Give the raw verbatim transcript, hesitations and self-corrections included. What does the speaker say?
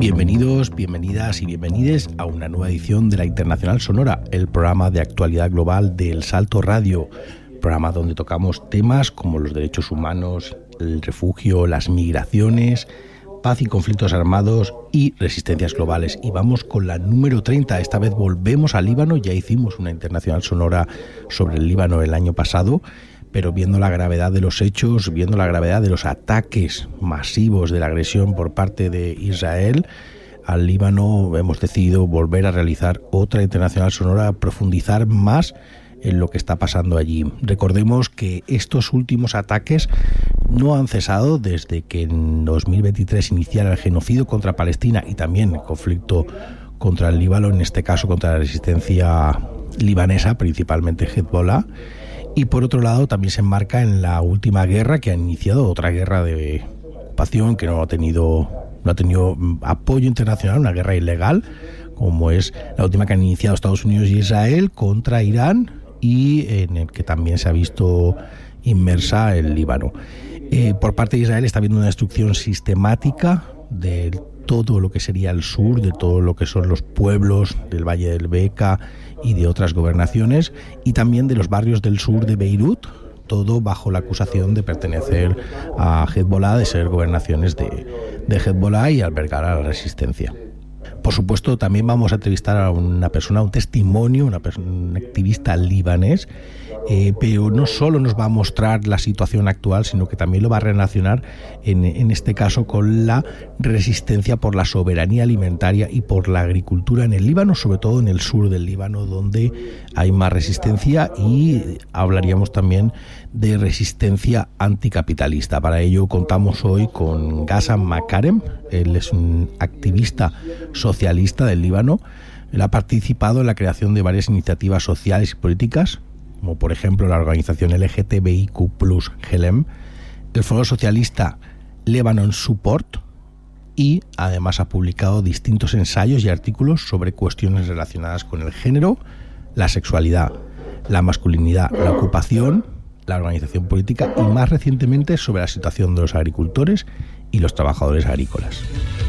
Bienvenidos, bienvenidas y bienvenides a una nueva edición de la Internacional Sonora, el programa de actualidad global de El Salto Radio, programa donde tocamos temas como los derechos humanos, el refugio, las migraciones, paz y conflictos armados y resistencias globales. Y vamos con la número treinta, esta vez volvemos al Líbano. Ya hicimos una Internacional Sonora sobre el Líbano el año pasado, pero viendo la gravedad de los hechos, viendo la gravedad de los ataques masivos de la agresión por parte de Israel al Líbano, hemos decidido volver a realizar otra Internacional Sonora, profundizar más en lo que está pasando allí. Recordemos que estos últimos ataques no han cesado desde que en dos mil veintitrés iniciara el genocidio contra Palestina y también el conflicto contra el Líbano, en este caso contra la resistencia libanesa, principalmente Hezbollah. Y por otro lado también se enmarca en la última guerra que ha iniciado, otra guerra de ocupación que no ha tenido, no ha tenido apoyo internacional, una guerra ilegal, como es la última que han iniciado Estados Unidos y Israel contra Irán, y en el que también se ha visto inmersa el Líbano. Eh, por parte de Israel está habiendo una destrucción sistemática de todo lo que sería el sur, de todo lo que son los pueblos del Valle del Beca y de otras gobernaciones, y también de los barrios del sur de Beirut, todo bajo la acusación de pertenecer a Hezbollah, de ser gobernaciones de, de Hezbollah y albergar a la resistencia. Por supuesto, también vamos a entrevistar a una persona, un testimonio, una persona, un activista libanés, eh, pero no solo nos va a mostrar la situación actual, sino que también lo va a relacionar, en, en este caso, con la resistencia por la soberanía alimentaria y por la agricultura en el Líbano, sobre todo en el sur del Líbano, donde hay más resistencia, y hablaríamos también de resistencia anticapitalista. Para ello contamos hoy con Ghassan Makarem. Él es un activista socialista del Líbano. Él ha participado en la creación de varias iniciativas sociales y políticas, como por ejemplo la organización L G T B I Q plus, Helem, el foro socialista Lebanon Support, y además ha publicado distintos ensayos y artículos sobre cuestiones relacionadas con el género, la sexualidad, la masculinidad, la ocupación, la organización política y más recientemente sobre la situación de los agricultores y los trabajadores agrícolas.